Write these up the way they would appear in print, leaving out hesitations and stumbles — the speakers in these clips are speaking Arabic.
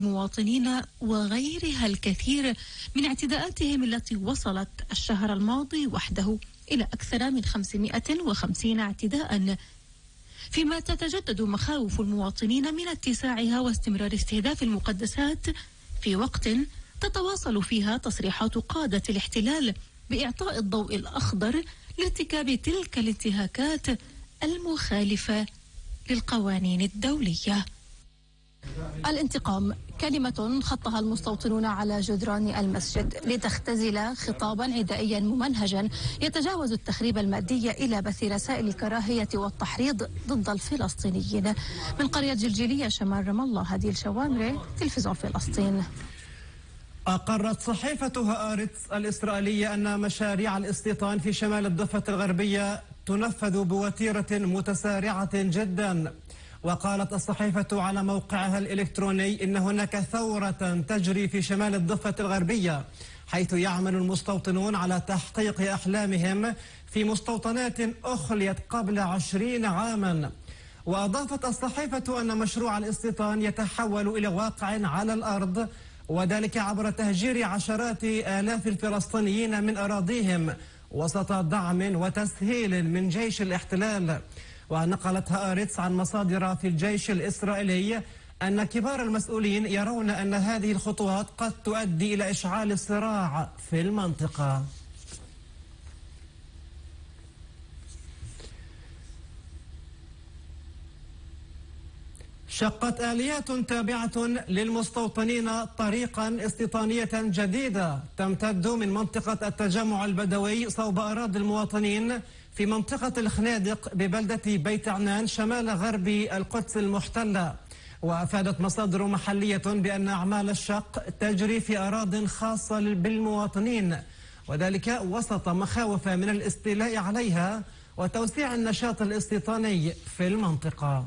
المواطنين وغيرها الكثير من اعتداءاتهم التي وصلت الشهر الماضي وحده إلى أكثر من 550 اعتداء، فيما تتجدد مخاوف المواطنين من اتساعها واستمرار استهداف المقدسات في وقت تتواصل فيها تصريحات قادة الاحتلال بإعطاء الضوء الأخضر لارتكاب تلك الانتهاكات المخالفة للقوانين الدولية. الانتقام كلمة خطها المستوطنون على جدران المسجد لتختزل خطابا عدائيا ممنهجا يتجاوز التخريب المادي إلى بث رسائل الكراهية والتحريض ضد الفلسطينيين. من قرية جلجلية شمال رام الله، هديل شوامري، تلفزيون فلسطين. أقرت صحيفة هآرتس الإسرائيلية أن مشاريع الاستيطان في شمال الضفة الغربية تنفذ بوتيرة متسارعة جدا. وقالت الصحيفة على موقعها الإلكتروني إن هناك ثورة تجري في شمال الضفة الغربية، حيث يعمل المستوطنون على تحقيق أحلامهم في مستوطنات أخليت قبل 20 عاما. وأضافت الصحيفة أن مشروع الاستيطان يتحول إلى واقع على الأرض، وذلك عبر تهجير عشرات آلاف الفلسطينيين من أراضيهم وسط دعم وتسهيل من جيش الاحتلال. ونقلت هآرتس عن مصادر في الجيش الإسرائيلي أن كبار المسؤولين يرون أن هذه الخطوات قد تؤدي إلى إشعال الصراع في المنطقة. شقت آليات تابعة للمستوطنين طريقا استيطانية جديدة تمتد من منطقة التجمع البدوي صوب أراضي المواطنين في منطقة الخنادق ببلدة بيت عنان شمال غرب القدس المحتلة. وأفادت مصادر محلية بأن أعمال الشق تجري في أراضٍ خاصة بالمواطنين، وذلك وسط مخاوف من الاستيلاء عليها وتوسيع النشاط الاستيطاني في المنطقة.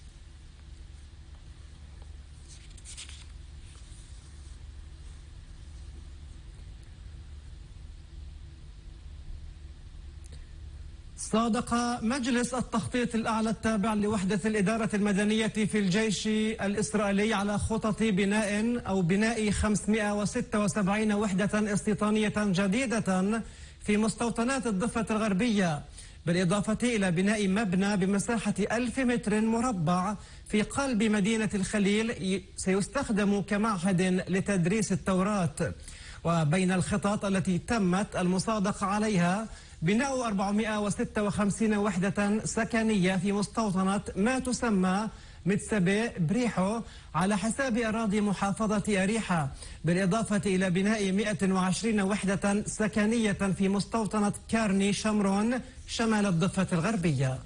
صادق مجلس التخطيط الأعلى التابع لوحدة الإدارة المدنية في الجيش الإسرائيلي على خطط بناء 576 وحدة استيطانية جديدة في مستوطنات الضفة الغربية، بالإضافة إلى بناء مبنى بمساحة 1000 متر مربع في قلب مدينة الخليل سيستخدم كمعهد لتدريس التوراة. وبين الخطط التي تمت المصادقة عليها بناء 456 وحدة سكنية في مستوطنة ما تسمى متسبي بريحو على حساب أراضي محافظة أريحة، بالإضافة إلى بناء 120 وحدة سكنية في مستوطنة كارني شمرون شمال الضفة الغربية.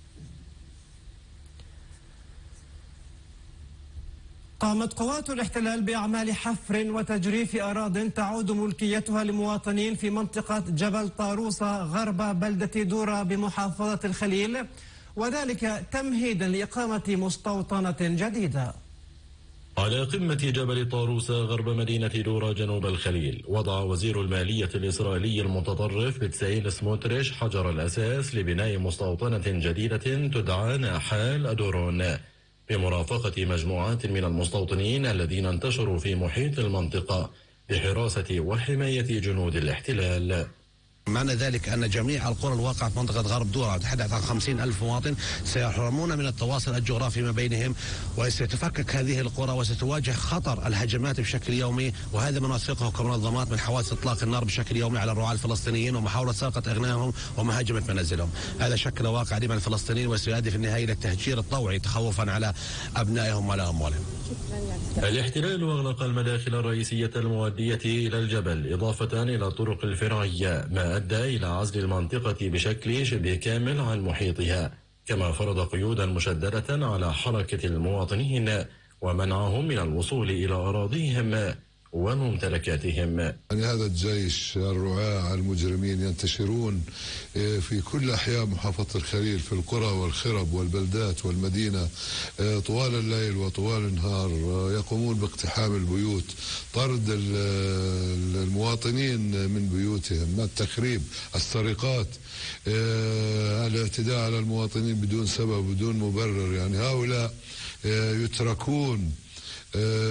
قامت قوات الاحتلال بأعمال حفر وتجريف أراضٍ تعود ملكيتها لمواطنين في منطقة جبل طاروسة غرب بلدة دورة بمحافظة الخليل، وذلك تمهيدا لإقامة مستوطنة جديدة. على قمة جبل طاروسة غرب مدينة دورة جنوب الخليل، وضع وزير المالية الإسرائيلي المتطرف بتسائيل سموتريش حجر الأساس لبناء مستوطنة جديدة تدعى ناحال أدورون بمرافقة مجموعات من المستوطنين الذين انتشروا في محيط المنطقة بحراسة وحماية جنود الاحتلال. معنى ذلك أن جميع القرى الواقعة في منطقة غرب دورة تحدث عن 50,000 مواطن سيحرمون من التواصل الجغرافي ما بينهم، وستتفكك هذه القرى وستواجه خطر الهجمات بشكل يومي، وهذا ما نوثقه كمنظمات من حوادث إطلاق النار بشكل يومي على الرعاة الفلسطينيين ومحاولة سرقة أغنيائهم ومهاجمة منازلهم. هذا شكل واقع دائما الفلسطينيين وسيؤدي في النهاية إلى التهجير الطوعي تخوفا على أبنائهم وعلى أموالهم. الاحتلال أغلق المداخل الرئيسية المؤدية إلى الجبل إضافة إلى الطرق الفرعية، ما أدى إلى عزل المنطقة بشكل شبه كامل عن محيطها، كما فرض قيودا مشددة على حركة المواطنين ومنعهم من الوصول إلى أراضيهم وممتلكاتهم. يعني هذا الجيش الرعاة المجرمين ينتشرون في كل أحياء محافظة الخليل في القرى والخرب والبلدات والمدينة طوال الليل وطوال النهار، يقومون باقتحام البيوت، طرد المواطنين من بيوتهم، التخريب، السرقات، الاعتداء على المواطنين بدون سبب بدون مبرر. يعني هؤلاء يتركون